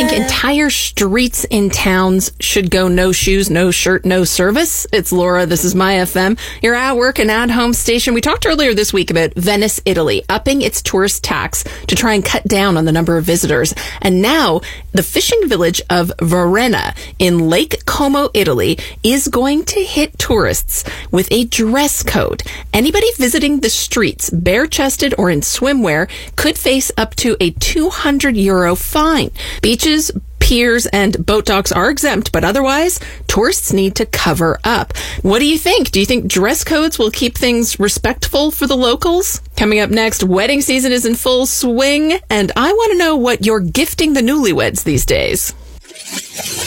think entire streets in towns should go no shoes, no shirt, no service? It's Laura. This is My FM, your at work and at home station. We talked earlier this week about Venice, Italy, upping its tourist tax to try and cut down on the number of visitors. And now the fishing village of Varenna in Lake Como, Italy, is going to hit tourists with a dress code. Anybody visiting the streets, bare-chested or in swimwear, could face up to a €200 fine. Beaches, piers, and boat docks are exempt, but otherwise, tourists need to cover up. What do you think? Do you think dress codes will keep things respectful for the locals? Coming up next, wedding season is in full swing, and I want to know what you're gifting the newlyweds these days.